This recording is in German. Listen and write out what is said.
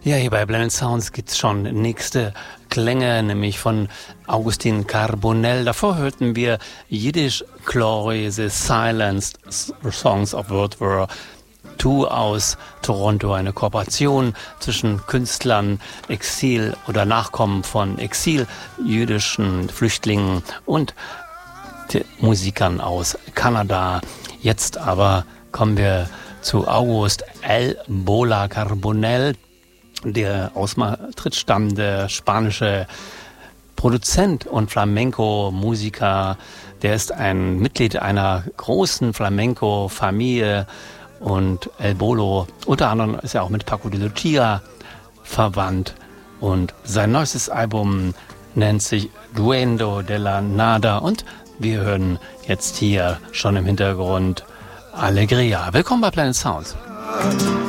Ja, hier bei Blended Sounds gibt's schon nächste Klänge, nämlich von Augustin Carbonell. Davor hörten wir Yiddish Glory, The Silenced Songs of World War II aus Toronto, eine Kooperation zwischen Künstlern, Exil oder Nachkommen von exil-jüdischen Flüchtlingen und Musikern aus Kanada. Jetzt aber kommen wir zu August El Bola Carbonell, der aus Madrid stammende spanische Produzent und Flamenco-Musiker. Der ist ein Mitglied einer großen Flamenco-Familie und El Bolo, unter anderem ist er auch mit Paco de Lucia verwandt. Und sein neuestes Album nennt sich Duendo de la Nada und wir hören jetzt hier schon im Hintergrund Alegria. Willkommen bei Planet Sounds.